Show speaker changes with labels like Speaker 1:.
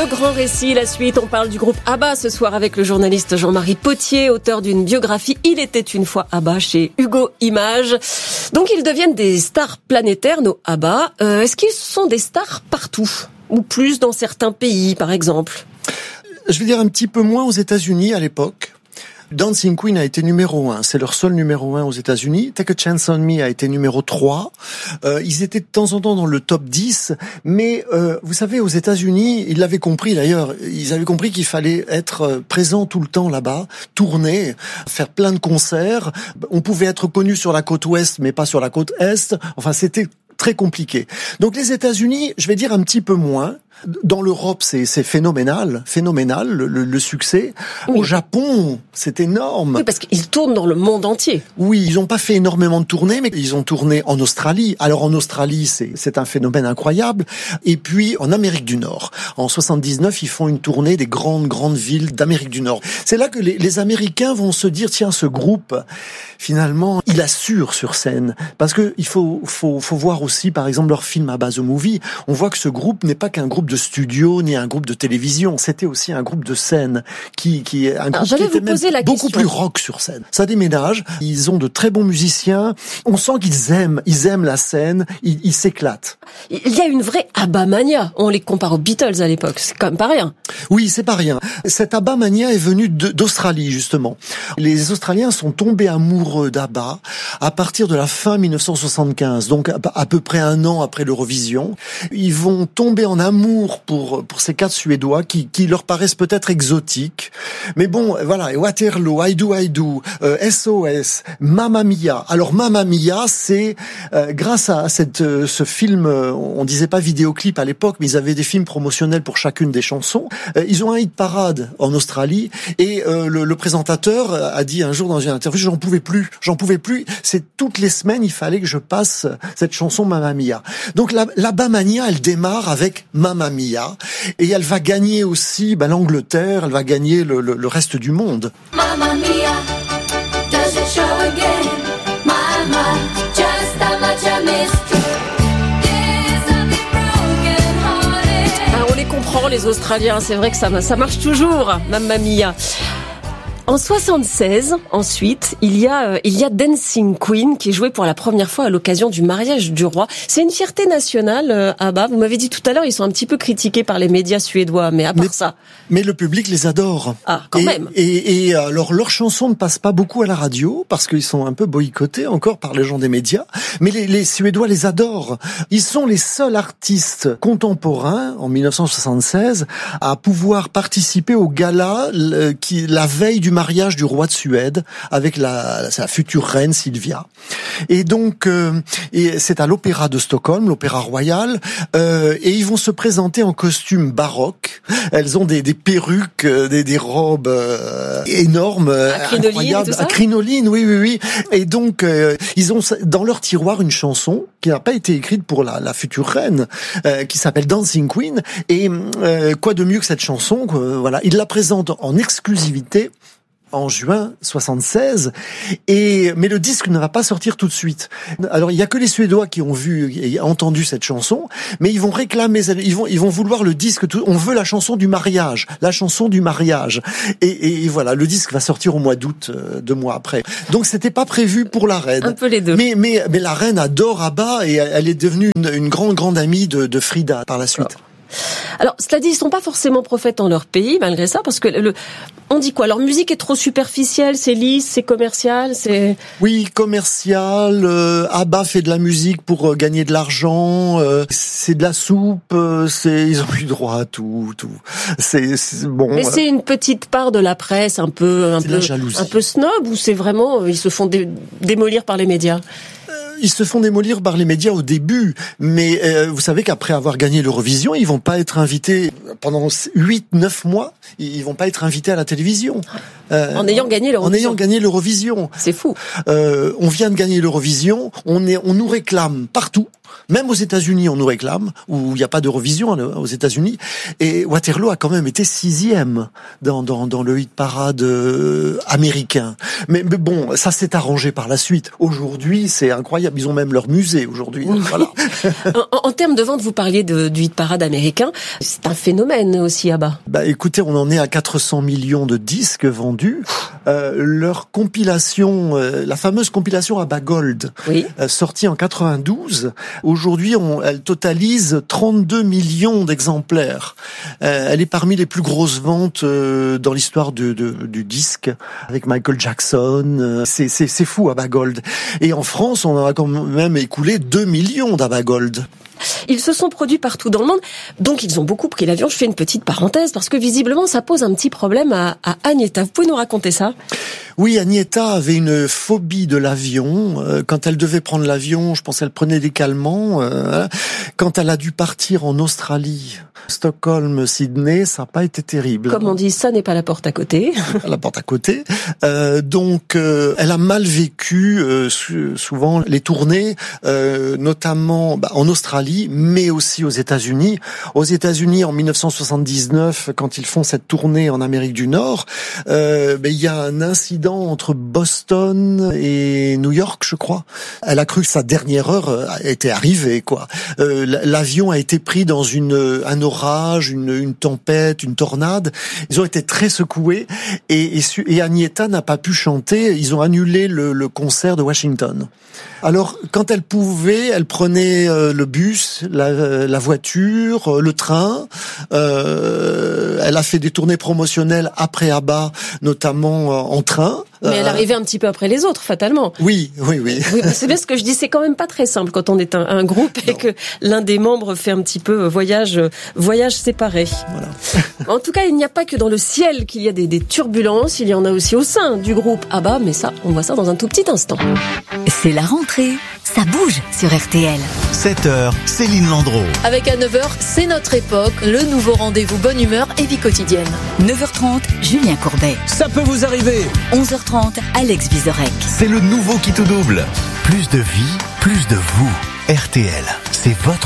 Speaker 1: Le grand récit, la suite, on parle du groupe ABBA ce soir avec le journaliste Jean-Marie Potier, auteur d'une biographie « Il était une fois ABBA » chez Hugo Images. Donc ils deviennent des stars planétaires, nos ABBA. Est-ce qu'ils sont des stars partout ? Ou plus dans certains pays, par exemple ?
Speaker 2: Je vais dire un petit peu moins aux États-Unis à l'époque. Dancing Queen a été numéro 1, c'est leur seul numéro 1 aux États-Unis. Take a Chance on Me a été numéro 3. Ils étaient de temps en temps dans le top 10, mais vous savez, aux États-Unis, ils l'avaient compris d'ailleurs, ils avaient compris qu'il fallait être présent tout le temps là-bas, tourner, faire plein de concerts. On pouvait être connu sur la côte ouest, mais pas sur la côte est. Enfin, c'était très compliqué. Donc les États-Unis, je vais dire un petit peu moins. Dans l'Europe, c'est phénoménal, le succès. Oui. Au Japon, c'est énorme.
Speaker 1: Oui, parce qu'ils tournent dans le monde entier.
Speaker 2: Oui, ils n'ont pas fait énormément de tournées, mais ils ont tourné en Australie. Alors en Australie, c'est un phénomène incroyable. Et puis en Amérique du Nord. En 79, ils font une tournée des grandes villes d'Amérique du Nord. C'est là que les Américains vont se dire, tiens, ce groupe, finalement, il assure sur scène. Parce que il faut voir aussi, par exemple, leur film ABBA The Movie. On voit que ce groupe n'est pas qu'un groupe de studio ni un groupe de télévision, c'était aussi un groupe de scène qui est un groupe qui était même beaucoup plus rock sur scène. Ça déménage, ils ont de très bons musiciens, on sent qu'ils aiment la scène, ils s'éclatent.
Speaker 1: Il y a une vraie ABBA mania, on les compare aux Beatles à l'époque, c'est quand même pas rien.
Speaker 2: Oui, c'est pas rien. Cette ABBA mania est venue d'Australie justement. Les Australiens sont tombés amoureux d'ABBA à partir de la fin 1975, donc à peu près un an après l'Eurovision. Ils vont tomber en amour pour ces quatre Suédois qui leur paraissent peut-être exotiques. Mais bon, voilà, Waterloo, I Do, SOS, Mamma Mia. Alors Mamma Mia, c'est grâce à ce film, on disait pas vidéoclip à l'époque, mais ils avaient des films promotionnels pour chacune des chansons. Ils ont un hit parade en Australie et le présentateur a dit un jour dans une interview, j'en pouvais plus. C'est toutes les semaines, il fallait que je passe cette chanson Mamma Mia. Donc la ABBA mania, elle démarre avec Mamma Mia, et elle va gagner aussi l'Angleterre, elle va gagner le reste du monde. Mamma Mia, does it show again? My heart, just how much I missed you.
Speaker 1: On les comprend, les Australiens, c'est vrai que ça marche toujours, Mamma Mia. En 76, ensuite, il y a Dancing Queen qui est joué pour la première fois à l'occasion du mariage du roi. C'est une fierté nationale, ABBA. Vous m'avez dit tout à l'heure, ils sont un petit peu critiqués par les médias suédois, mais à part ça.
Speaker 2: Mais le public les adore.
Speaker 1: Ah, quand même.
Speaker 2: Et alors, leurs chansons ne passent pas beaucoup à la radio parce qu'ils sont un peu boycottés encore par les gens des médias. Mais les Suédois les adorent. Ils sont les seuls artistes contemporains, en 1976, à pouvoir participer au gala la veille du mariage du roi de Suède avec sa future reine Sylvia. Et donc, c'est à l'Opéra de Stockholm, l'Opéra Royal, et ils vont se présenter en costume baroque. Elles ont des perruques, des robes énormes, incroyables, à crinoline, oui. Et donc, ils ont dans leur tiroir une chanson qui n'a pas été écrite pour la future reine, qui s'appelle Dancing Queen. Et quoi de mieux que cette chanson, voilà, ils la présentent en exclusivité en juin 76, mais le disque ne va pas sortir tout de suite. Alors il y a que les Suédois qui ont vu et entendu cette chanson, mais ils vont réclamer, ils vont vouloir le disque. On veut la chanson du mariage, Et voilà, le disque va sortir au mois d'août, 2 mois après. Donc c'était pas prévu pour la reine.
Speaker 1: Un peu les deux.
Speaker 2: Mais la reine adore ABBA et elle est devenue une grande amie de Frida par la suite.
Speaker 1: Alors, cela dit, ils sont pas forcément prophètes dans leur pays, malgré ça, parce que on dit quoi? Leur musique est trop superficielle, c'est lisse, c'est commercial, c'est...
Speaker 2: Oui, commercial, ABBA fait de la musique pour gagner de l'argent, c'est de la soupe, ils ont eu droit à tout. C'est bon.
Speaker 1: Mais c'est une petite part de la presse, un peu snob, ou c'est vraiment, ils se font démolir par les médias?
Speaker 2: Ils se font démolir par les médias au début, mais vous savez qu'après avoir gagné l'Eurovision, ils vont pas être invités pendant 8-9 mois, ils vont pas être invités à la télévision.
Speaker 1: En ayant gagné l'Eurovision.
Speaker 2: En ayant gagné l'Eurovision.
Speaker 1: C'est fou.
Speaker 2: On vient de gagner l'Eurovision, on nous réclame partout. Même aux États-Unis, on nous réclame, où il n'y a pas d'Eurovision aux États-Unis. Et Waterloo a quand même été 6e dans le hit parade américain. Mais bon, ça s'est arrangé par la suite. Aujourd'hui, c'est incroyable. Ils ont même leur musée aujourd'hui.
Speaker 1: Oui.
Speaker 2: Voilà. En
Speaker 1: termes de vente, vous parliez du hit parade américain. C'est un phénomène aussi là-bas.
Speaker 2: Écoutez, on en est à 400 millions de disques vendus. Leur compilation, la fameuse compilation ABBA Gold,
Speaker 1: oui.
Speaker 2: Sortie en 92. Aujourd'hui, elle totalise 32 millions d'exemplaires. Elle est parmi les plus grosses ventes dans l'histoire du disque, avec Michael Jackson. C'est fou, ABBA Gold. Et en France, on en a quand même écoulé 2 millions d'ABBA Gold.
Speaker 1: Ils se sont produits partout dans le monde, donc ils ont beaucoup pris l'avion. Je fais une petite parenthèse, parce que visiblement, ça pose un petit problème à Agnetha. Vous pouvez nous raconter ça ?
Speaker 2: Oui, Agnetha avait une phobie de l'avion. Quand elle devait prendre l'avion, je pense qu'elle prenait des calmants. Quand elle a dû partir en Australie, Stockholm, Sydney, ça n'a pas été terrible.
Speaker 1: Comme on dit, ça n'est pas la porte à côté.
Speaker 2: La porte à côté. Donc, elle a mal vécu souvent les tournées, notamment en Australie, mais aussi aux États-Unis. Aux États-Unis, en 1979, quand ils font cette tournée en Amérique du Nord, il y a un incident entre Boston et New York, je crois. Elle a cru que sa dernière heure était arrivée, quoi. L'avion a été pris dans un orage, une tempête, une tornade. Ils ont été très secoués et Agnetha n'a pas pu chanter. Ils ont annulé le concert de Washington. Alors, quand elle pouvait, elle prenait le bus, la voiture, le train. Elle a fait des tournées promotionnelles après ABBA, notamment en train.
Speaker 1: Mais elle arrivait un petit peu après les autres, fatalement.
Speaker 2: Oui.
Speaker 1: C'est bien ce que je dis, c'est quand même pas très simple quand on est un groupe et que l'un des membres fait un petit peu voyage séparé.
Speaker 2: Voilà.
Speaker 1: En tout cas, il n'y a pas que dans le ciel qu'il y a des turbulences, il y en a aussi au sein du groupe ABBA, mais ça, on voit ça dans un tout petit instant.
Speaker 3: C'est la rentrée, ça bouge sur RTL.
Speaker 4: 7h, Céline Landreau.
Speaker 5: Avec à 9h, c'est notre époque, le nouveau rendez-vous bonne humeur et vie quotidienne.
Speaker 3: 9h30, Julien Courbet.
Speaker 4: Ça peut vous arriver.
Speaker 3: 11h30, Alex Vizorek.
Speaker 4: C'est le nouveau qui tout double. Plus de vie, plus de vous. RTL, c'est votre